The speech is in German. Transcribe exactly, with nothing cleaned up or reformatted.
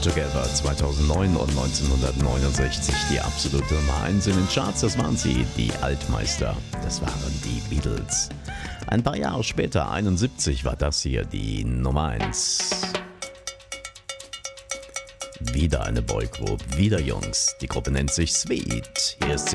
Together zweitausendneun und neunzehnhundertneunundsechzig die absolute Nummer eins in den Charts. Das waren sie, die Altmeister. Das waren die Beatles. Ein paar Jahre später, einundsiebzig, war das hier die Nummer eins. Wieder eine Boygroup, wieder Jungs. Die Gruppe nennt sich Sweet. Hier ist sie